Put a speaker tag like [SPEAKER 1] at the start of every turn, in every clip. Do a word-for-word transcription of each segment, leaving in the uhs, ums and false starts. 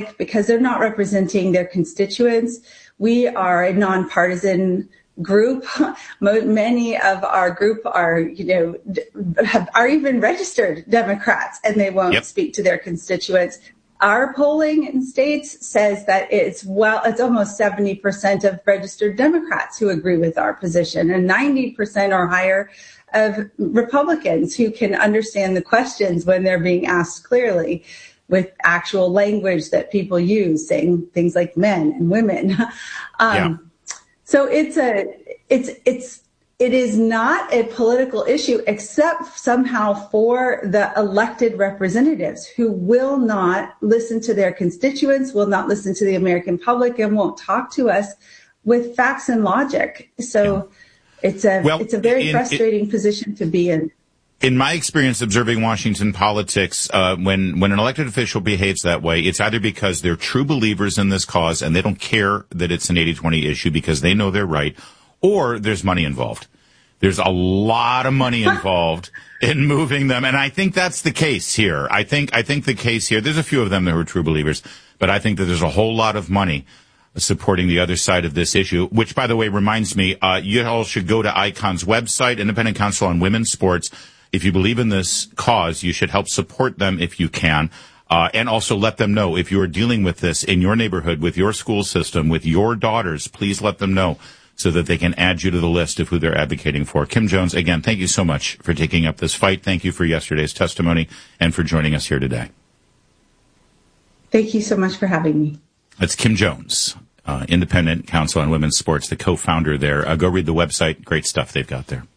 [SPEAKER 1] Democratic because they're not representing their constituents. We are a nonpartisan group. Many of our group are, you know, have, are even registered Democrats, and they won't yep. speak to their constituents. Our polling in states says that it's well, it's almost seventy percent of registered Democrats who agree with our position, and ninety percent or higher of Republicans who can understand the questions when they're being asked clearly with actual language that people use, saying things like men and women. Um, yeah. So it's a, it's, it's, it is not a political issue, except somehow for the elected representatives who will not listen to their constituents, will not listen to the American public, and won't talk to us with facts and logic. So yeah. it's a, well, it's a very in, frustrating it, position to be in.
[SPEAKER 2] In my experience observing Washington politics, uh, when, when an elected official behaves that way, it's either because they're true believers in this cause and they don't care that it's an eighty twenty issue because they know they're right, or there's money involved. There's a lot of money involved in moving them, and I think that's the case here. I think, I think the case here, there's a few of them that are true believers, but I think that there's a whole lot of money supporting the other side of this issue, which, by the way, reminds me, uh, you all should go to ICON's website, Independent Council on Women's Sports. If you believe in this cause, you should help support them if you can. Uh, and also let them know if you are dealing with this in your neighborhood, with your school system, with your daughters, please let them know so that they can add you to the list of who they're advocating for. Kim Jones, again, thank you so much for taking up this fight. Thank you for yesterday's testimony and for joining us here today.
[SPEAKER 1] Thank you so much for having me.
[SPEAKER 2] That's Kim Jones, uh, Independent Council on Women's Sports, the co-founder there. Uh, go read the website. Great stuff they've got there.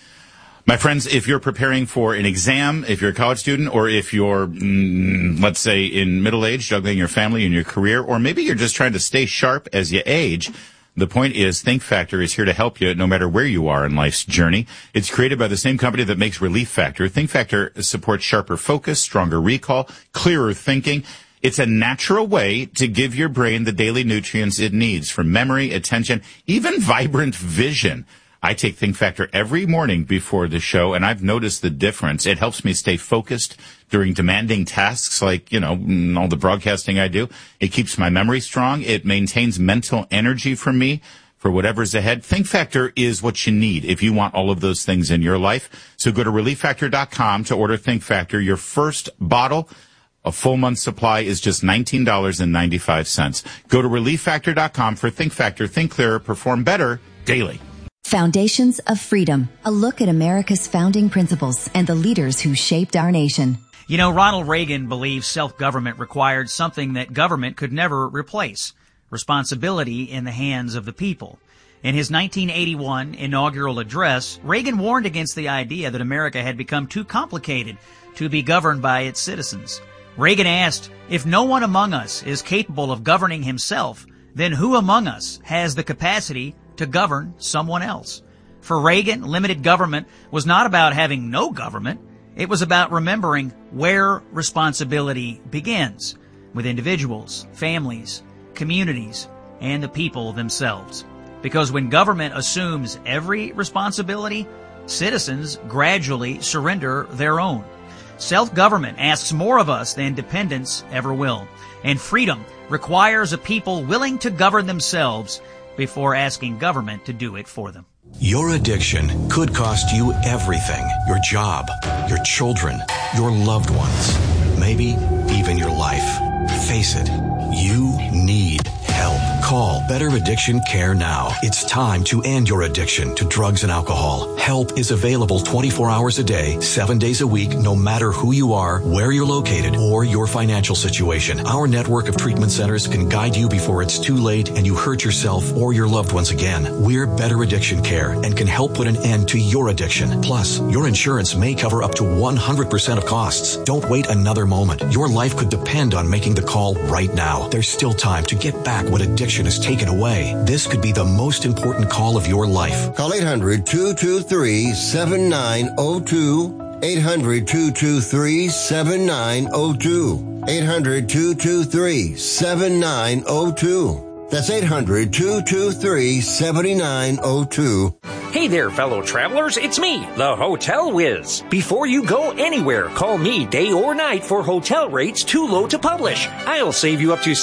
[SPEAKER 2] My friends, if you're preparing for an exam, if you're a college student, or if you're, mm, let's say, in middle age, juggling your family and your career, or maybe you're just trying to stay sharp as you age, the point is Think Factor is here to help you no matter where you are in life's journey. It's created by the same company that makes Relief Factor. Think Factor supports sharper focus, stronger recall, clearer thinking. It's a natural way to give your brain the daily nutrients it needs for memory, attention, even vibrant vision. I take Think Factor every morning before the show, and I've noticed the difference. It helps me stay focused during demanding tasks like, you know, all the broadcasting I do. It keeps my memory strong. It maintains mental energy for me for whatever's ahead. Think Factor is what you need if you want all of those things in your life. So go to relief factor dot com to order Think Factor. Your first bottle, a full month supply, is just nineteen dollars and ninety-five cents. Go to relief factor dot com for Think Factor. Think clearer, perform better daily.
[SPEAKER 3] Foundations of Freedom, a look at America's founding principles and the leaders who shaped our nation.
[SPEAKER 4] You know, Ronald Reagan believed self-government required something that government could never replace: responsibility in the hands of the people. In his nineteen eighty-one inaugural address, Reagan warned against the idea that America had become too complicated to be governed by its citizens. Reagan asked, if no one among us is capable of governing himself, then who among us has the capacity to govern someone else? For Reagan, limited government was not about having no government. It was about remembering where responsibility begins, with individuals, families, communities, and the people themselves. Because when government assumes every responsibility, citizens gradually surrender their own. Self-government asks more of us than dependence ever will. And freedom requires a people willing to govern themselves before asking government to do it for them.
[SPEAKER 5] Your addiction could cost you everything: your job, your children, your loved ones, maybe even your life. Face it, you need help. Call Better Addiction Care now. It's time to end your addiction to drugs and alcohol. Help is available twenty-four hours a day, seven days a week, no matter who you are, where you're located, or your financial situation. Our network of treatment centers can guide you before it's too late and you hurt yourself or your loved ones again. We're Better Addiction Care and can help put an end to your addiction. Plus, your insurance may cover up to one hundred percent of costs. Don't wait another moment. Your life could depend on making the call right now. There's still time to get back what addiction is taken away. This could be the most important call of your life.
[SPEAKER 6] Call eight hundred, two two three, seven nine zero two. eight hundred, two two three, seven nine zero two. eight hundred, two two three, seven nine zero two. That's eight hundred, two two three, seven nine zero two.
[SPEAKER 7] Hey there, fellow travelers. It's me, the Hotel Whiz. Before you go anywhere, call me day or night for hotel rates too low to publish. I'll save you up to